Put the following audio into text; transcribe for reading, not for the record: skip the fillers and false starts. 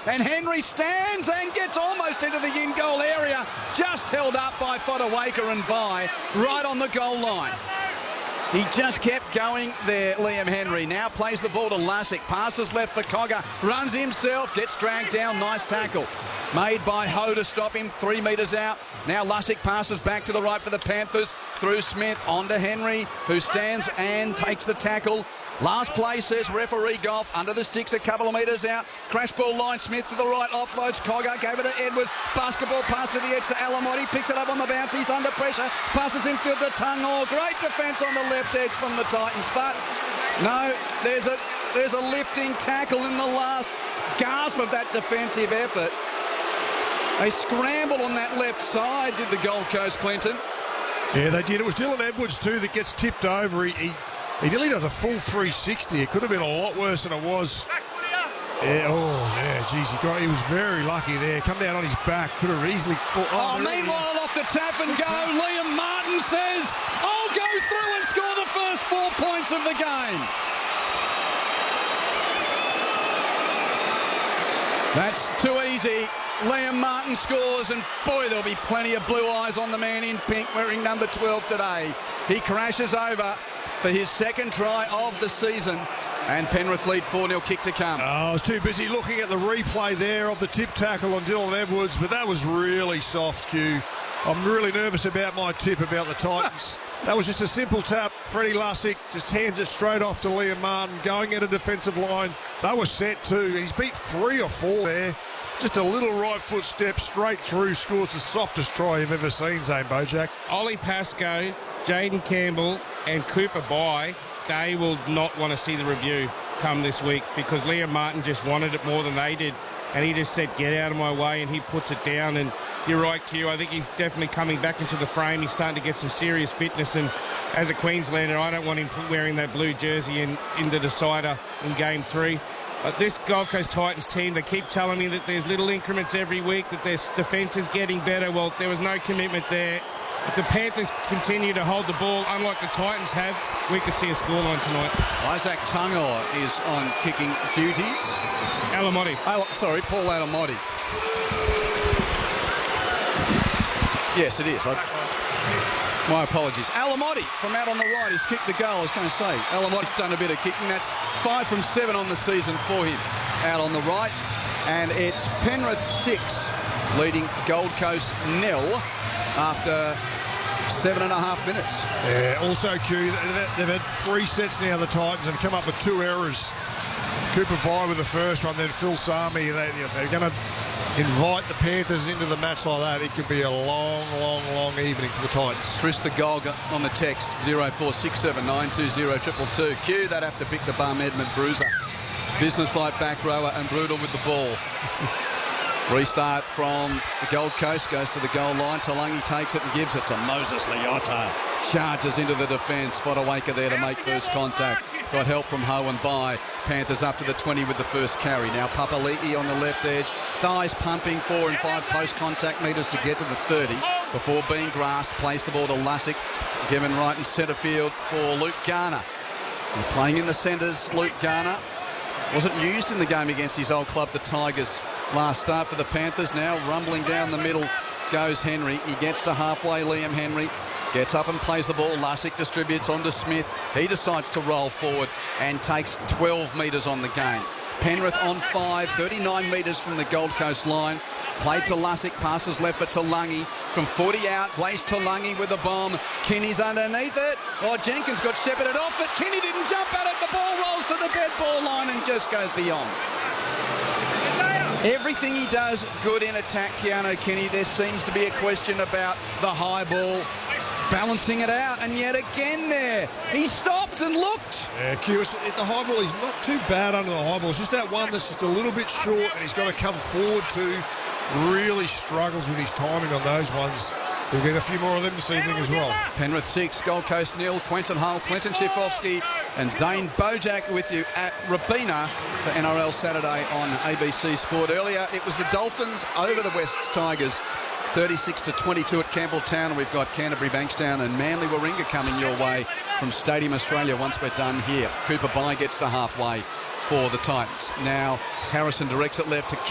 and Henry stands and gets almost into the in-goal area, just held up by Fodawaker and by right on the goal line. He just kept going there, Liam Henry. Now plays the ball to Lussick. Passes left for Cogger. Runs himself. Gets dragged down. Nice tackle made by Ho to stop him 3 metres out. Now Lussick passes back to the right for the Panthers. Through Smith. On to Henry, who stands and takes the tackle. Last play, says referee Goff. Under the sticks a couple of metres out. Crash ball line. Smith to the right. Offloads. Cogger gave it to Edwards. Basketball pass to the edge to Alamotti. Picks it up on the bounce. He's under pressure. Passes infield to Tungor. Great defence on the left edge from the Titans. But no, there's a lifting tackle in the last gasp of that defensive effort. They scrambled on that left side, did the Gold Coast, Clinton. Yeah, they did. It was Dylan Edwards too that gets tipped over. He nearly does a full 360. It could have been a lot worse than it was. Yeah, geez, he was very lucky there. Come down on his back, could have easily... Meanwhile, off the tap and go, Liam Martin says, I'll go through and score the first 4 points of the game. That's too easy. Liam Martin scores, and boy, there'll be plenty of blue eyes on the man in pink wearing number 12 today. He crashes over for his second try of the season, and Penrith lead 4-0, kick to come. I was too busy looking at the replay there of the tip tackle on Dylan Edwards, but that was really soft, Q. I'm really nervous about my tip about the Titans. That was just a simple tap. Freddie Lussick just hands it straight off to Liam Martin, going at a defensive line. They were set too. He's beat 3 or 4 there. Just a little right foot step straight through, scores the softest try you've ever seen, Zane Bojack. Ollie Pascoe, Jaden Campbell and Cooper Bye, they will not want to see the review come this week because Liam Martin just wanted it more than they did. And he just said, get out of my way, and he puts it down. And you're right, Q, I think he's definitely coming back into the frame. He's starting to get some serious fitness. And as a Queenslander, I don't want him wearing that blue jersey in the decider in Game 3. But this Gold Coast Titans team, they keep telling me that there's little increments every week, that their defence is getting better. Well, there was no commitment there. If the Panthers continue to hold the ball, unlike the Titans have, we could see a scoreline tonight. Isaac Tungor is on kicking duties. Alamotti. Paul Alamotti. Yes, it is. My apologies. Alamotti from out on the right has kicked the goal. I was going to say, Alamotti's done a bit of kicking. That's 5 from 7 on the season for him out on the right. And it's Penrith 6 leading Gold Coast 0 after 7.5 minutes. Yeah, also, Q, they've had 3 sets now, the Titans. Have come up with 2 errors. Cooper Bye with the first one, then Phil Sami. They're going to invite the Panthers into the match like that. It could be a long, long, long evening for the Titans. Chris the Golga on the text, 0467920222. Q, they'd have to pick the bum Edmund Bruiser. Business-like back rower and brutal with the ball. Restart from the Gold Coast, goes to the goal line. Talangi takes it and gives it to Moses Leota. Charges into the defence. Fodawaker there to make first contact. Got help from Ho and Bye. Panthers up to the 20 with the first carry. Now Papali'i on the left edge. Thighs pumping 4 and 5 post-contact metres to get to the 30 before being grasped. Plays the ball to Lussick. Given right in centre field for Luke Garner. And playing in the centres, Luke Garner wasn't used in the game against his old club, the Tigers. Last start for the Panthers. Now rumbling down the middle goes Henry. He gets to halfway, Liam Henry. Gets up and plays the ball. Lussick distributes onto Smith. He decides to roll forward and takes 12 metres on the game. Penrith on 5, 39 metres from the Gold Coast line. Played to Lussick, passes left for Talangi. From 40 out, plays Talangi with a bomb. Kinney's underneath it. Oh, Jenkins got shepherded off it. Kinney didn't jump at it. The ball rolls to the dead ball line and just goes beyond. Everything he does good in attack, Keanu Kinney. There seems to be a question about the high ball, balancing it out, and yet again there, he stopped and looked. Yeah, Q, the high ball, he's not too bad under the high ball. It's just that one that's just a little bit short and he's got to come forward to. Really struggles with his timing on those ones. We'll get a few more of them this evening as well. Penrith 6, Gold Coast 0. Quentin Hull, Clinton Schifofsky and Zane Bojack with you at Robina for NRL Saturday on ABC Sport. Earlier, it was the Dolphins over the Wests Tigers, 36-22 at Campbelltown. We've got Canterbury Bankstown and Manly Warringah coming your way from Stadium Australia once we're done here. Cooper Bye gets to halfway for the Titans. Now Harrison directs it left to